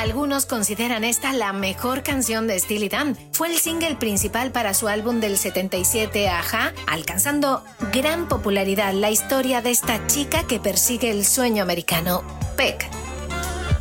Algunos consideran esta la mejor canción de Steely Dan. Fue el single principal para su álbum del 77, Ajá, alcanzando gran popularidad la historia de esta chica que persigue el sueño americano, Peg.